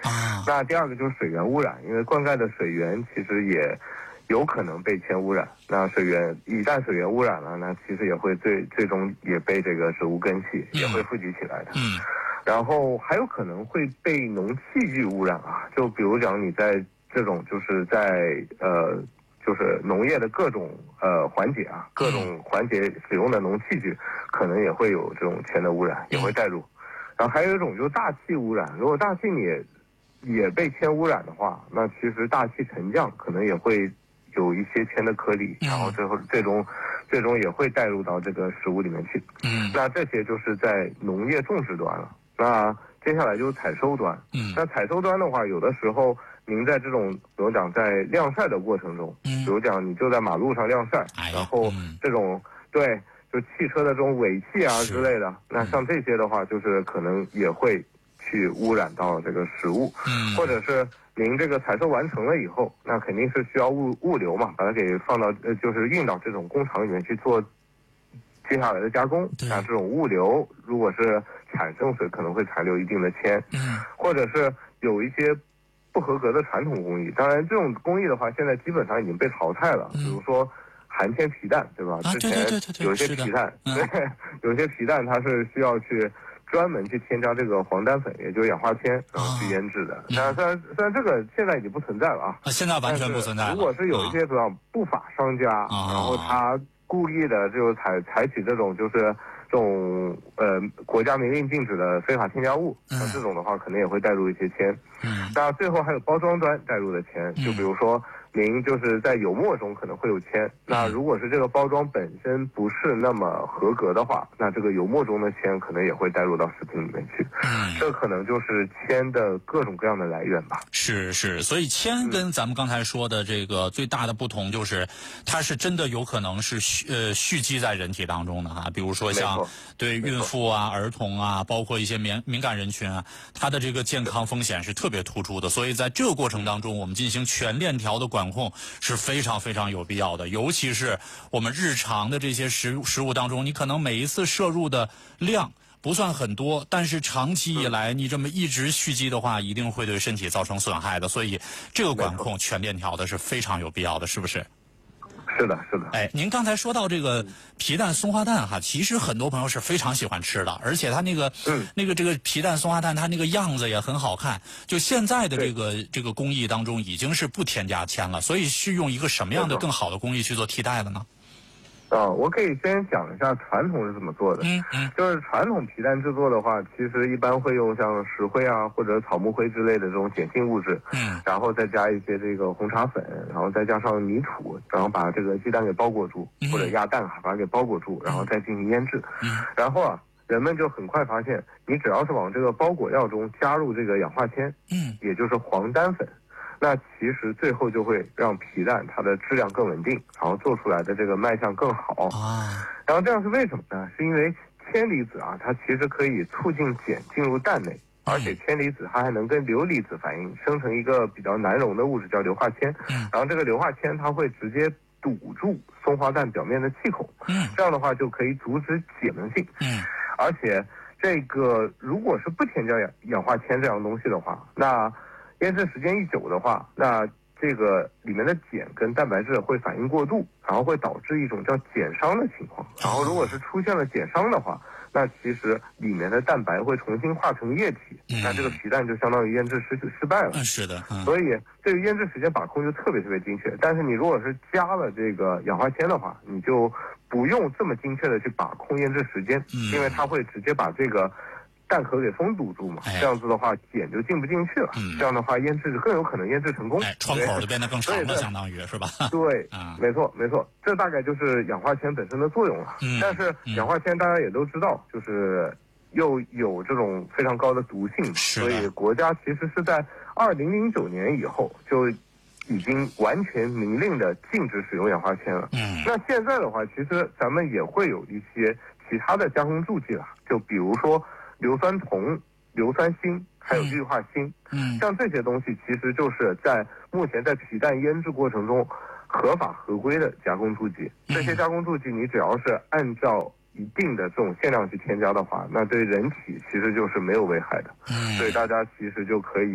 啊。 那第二个就是水源污染，因为灌溉的水源其实也有可能被铅污染。那一旦水源污染了，那其实也会最终也被这个植物根系也会富集起来的。然后还有可能会被农器具污染啊，就比如讲你在这种就是在就是农业的各种环节啊，各种环节使用的农器具，可能也会有这种铅的污染，也会带入。然后还有一种就是大气污染，如果大气也被铅污染的话，那其实大气沉降可能也会有一些铅的颗粒，然后最终也会带入到这个食物里面去。那这些就是在农业种植端了。那接下来就是采收端。那采收端的话，有的时候您在这种比如讲在晾晒的过程中，比如讲你就在马路上晾晒，然后这种对。就汽车的这种尾气啊之类的，那像这些的话，就是可能也会去污染到这个食物，或者是您这个采收完成了以后，那肯定是需要物流嘛，把它给放到就是运到这种工厂里面去做接下来的加工。那这种物流如果是产生水，可能会残留一定的铅，或者是有一些不合格的传统工艺。当然，这种工艺的话，现在基本上已经被淘汰了，比如说。含铅皮蛋，对吧？之前有些皮蛋，对，有些皮蛋它是需要去专门去添加这个黄单粉，也就是氧化铅，然后去腌制的。那虽然这个现在已经不存在了啊， 现在完全不存在了。 如果是有一些比较不法商家，然后他故意的就采取这种就是这种国家明令禁止的非法添加物，那这种的话可能也会带入一些铅。那最后还有包装端带入的铅，就比如说。您就是在油墨中可能会有铅，那如果是这个包装本身不是那么合格的话，那这个油墨中的铅可能也会带入到食品里面去。这可能就是铅的各种各样的来源吧。 是，所以铅跟咱们刚才说的这个最大的不同就是，它是真的有可能是蓄积在人体当中的哈，比如说像对孕妇啊、儿童啊，包括一些敏感人群啊，它的这个健康风险是特别突出的。所以在这个过程当中，我们进行全链条的管控是非常非常有必要的，尤其是我们日常的这些食物当中，你可能每一次摄入的量不算很多，但是长期以来你这么一直蓄积的话，一定会对身体造成损害的。所以这个管控全链条的是非常有必要的，是不是？ 是的。 哎，您刚才说到这个皮蛋、松花蛋哈，其实很多朋友是非常喜欢吃的，而且它这个皮蛋、松花蛋，它那个样子也很好看。就现在的这个工艺当中，已经是不添加铅了，所以是用一个什么样的更好的工艺去做替代的呢？ 我可以先讲一下传统是怎么做的。就是传统皮蛋制作的话，其实一般会用像石灰啊或者草木灰之类的这种碱性物质，然后再加一些这个红茶粉，然后再加上泥土，然后把这个鸡蛋给包裹住，或者鸭蛋把它给包裹住，然后再进行腌制。然后人们就很快发现，你只要是往这个包裹料中加入这个氧化铅，也就是黄单粉。那其实最后就会让皮蛋它的质量更稳定，然后做出来的这个卖相更好。然后这样是为什么呢？是因为铅离子啊，它其实可以促进碱进入蛋内，而且铅离子它还能跟硫离子反应，生成一个比较难溶的物质叫硫化铅。然后这个硫化铅它会直接堵住松花蛋表面的气孔，这样的话就可以阻止解闷性。而且这个如果是不添加氧化铅这样东西的话，那腌制时间一久的话，那这个里面的碱跟蛋白质会反应过度，然后会导致一种叫碱伤的情况。然后如果是出现了碱伤的话，那其实里面的蛋白会重新化成液体，那这个皮蛋就相当于腌制失败了。 是的。 所以这个腌制时间把控就特别精确。但是你如果是加了这个氧化铅的话，你就不用这么精确的去把控腌制时间，因为它会直接把这个蛋壳给封堵住嘛，这样子的话碱就进不进去了，这样的话腌制更有可能腌制成功， 窗口就变得更长了，相当于是吧？ 对，没错，这大概就是氧化铅本身的作用了。但是氧化铅大家也都知道，就是又有这种非常高的毒性，所以国家其实是在2009年以后就已经完全明令的禁止使用氧化铅了。那现在的话，其实咱们也会有一些其他的加工助剂了，就比如说硫酸铜、硫酸锌，还有氯化锌。像这些东西其实就是目前在皮蛋腌制过程中合法合规的加工助剂。这些加工助剂你只要是按照一定的这种限量去添加的话，那对人体其实就是没有危害的。所以大家其实就可以